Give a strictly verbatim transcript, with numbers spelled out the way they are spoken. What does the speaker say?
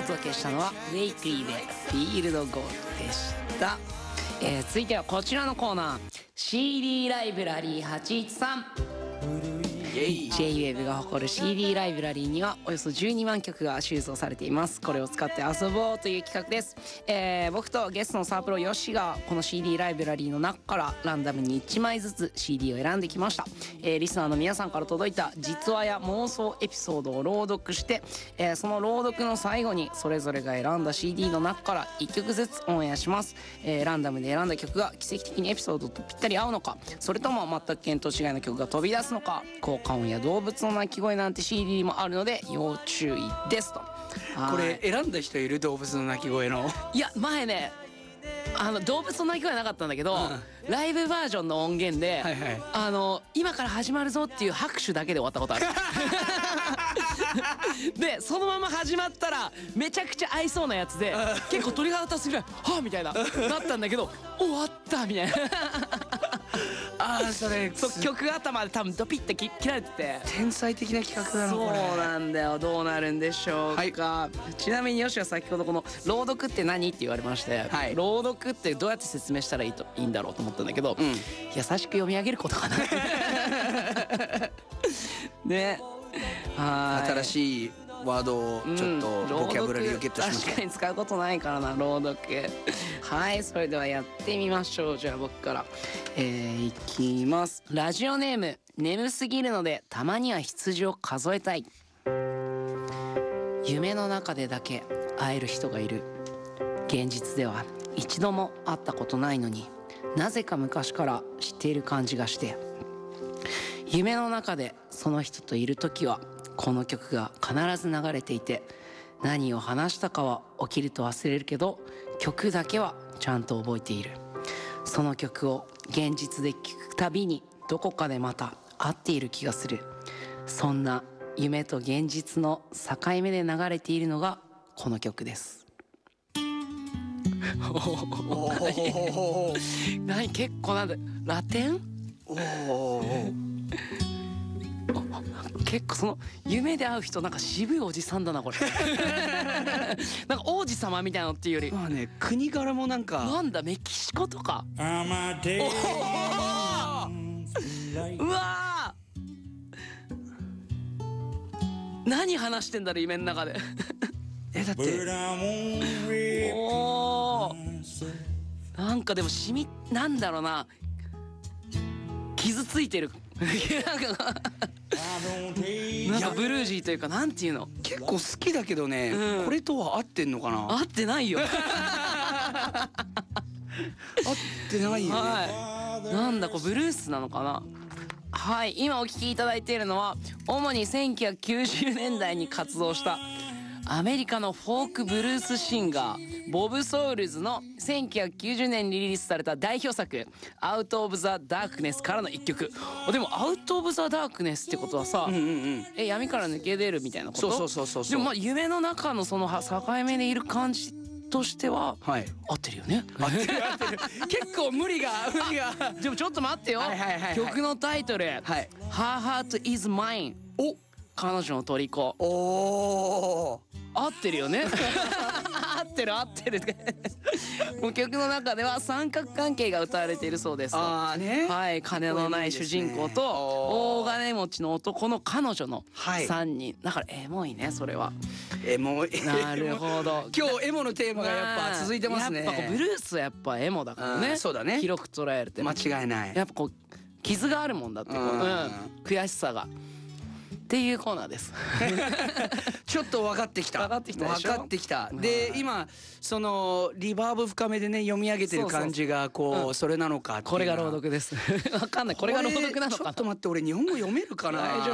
届けしたのはウェイクリーでフィールドゴールドでした。えー、続いてはこちらのコーナー シーディー ライブラリーはちいちさん。 ジェイウェーブ が誇る シーディー ライブラリーにはおよそじゅうにまんきょくが収蔵されています。これを使って遊ぼうという企画です。えー、僕とゲストのサープロヨシがこの シーディー ライブラリーの中からランダムにいちまいずつ シーディー を選んできました。えー、リスナーの皆さんから届いた実話や妄想エピソードを朗読して、えー、その朗読の最後にそれぞれが選んだ シーディー の中からいっきょくずつオンエアします。えー、ランダムで選んだ曲が奇跡的にエピソードとぴったり合うのか、それとも全く見当違いの曲が飛び出すのか、効果音や動物の鳴き声なんて シーディー もあるので要注意ですと。 これ選んだ人いる？動物の鳴き声の。 いや前ねあの動物の鳴き声はなかったんだけど、うん、ライブバージョンの音源で、はいはい、あの今から始まるぞっていう拍手だけで終わったことあるでそのまま始まったらめちゃくちゃ合いそうなやつで結構鳥肌立つぐらいはぁみたいななったんだけど終わったみたいなああそれそう曲頭で多分ドピッて切られてて天才的な企画だなこれ。 そうなんだよ。どうなるんでしょうか、はい、ちなみによしは先ほどこの朗読って何って言われまして、はい、朗読ってどうやって説明したらいいといいんだろうと思ったんだけど、うん、優しく読み上げることかなね、 はい新しいワードをちょっとボキャブラリーをゲットしました、 うん、確かに使うことないからな朗読はい、それではやってみましょう。じゃあ僕から、えー、いきます。ラジオネーム眠すぎるのでたまには羊を数えたい。夢の中でだけ会える人がいる。現実では一度も会ったことないのになぜか昔から知っている感じがして、夢の中でその人といる時はこの曲が必ず流れていて、何を話したかは起きると忘れるけど曲だけはちゃんと覚えている。その曲を現実で聴くたびにどこかでまた会っている気がする。そんな夢と現実の境目で流れているのがこの曲です。何結構なんだラテン？お結構その夢で会う人なんか渋いおじさんだなこれなんか王子様みたいなのっていうよりまあね国柄もなんかなんだメキシコとかうわ何話してんだろ夢の中でえだっておなんかでもしみなんだろうな傷ついてるなんかなんかブルージーというかなんていうの結構好きだけどね、うん、これとは合ってんのかな。 合ってないよ合ってないよね、 はい、なんだこうブルースなのかな。はい今お聴きいただいているのは主にせんきゅうひゃくきゅうじゅうねんだいに活動したアメリカのフォークブルースシンガーボブ・ソウルズのせんきゅうひゃくきゅうじゅうねんにリリースされた代表作「アウト・オブ・ザ・ダークネス」からの一曲。でも「アウト・オブ・ザ・ダークネス」ってことはさ、うんうんうん、え闇から抜け出るみたいなこと。 そうそうそうそう。 でもまあ夢の中のその境目でいる感じとしては、はい、合ってるよね。 合ってる合ってる結構無理が無理がでもちょっと待ってよ、はいはいはいはい、曲のタイトル「はい、Her Heart Is Mine」お彼女の虜。おー合ってるよね合ってる合ってるもう曲の中では三角関係が歌われているそうです。あーね、はい、金のない主人公と大金持ちの男の彼女のさんにん、はい、だからエモいねそれは。 エモいなるほど今日エモのテーマがやっぱ続いてますね。 やっぱこうブルースはやっぱエモだからね。 そうだね広く捉えるって間違いない。 やっぱこう傷があるもんだってこう、うん、悔しさがっていうコーナーですちょっと分かってきた分かってきたでしょ。 分かってきた。で今そのリバーブ深めでね読み上げてる感じがこう、そうそう、うん、それなのかっていう。 これが朗読です分かんないこれが朗読なのかな。 ちょっと待って俺日本語読めるかな。